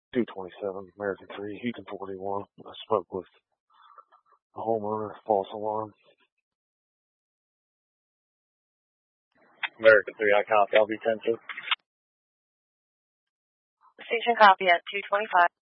227, American 3, Houston 41. I spoke with the homeowner, false alarm. American 3, I copy. I'll be 10-2. Station copy at 225.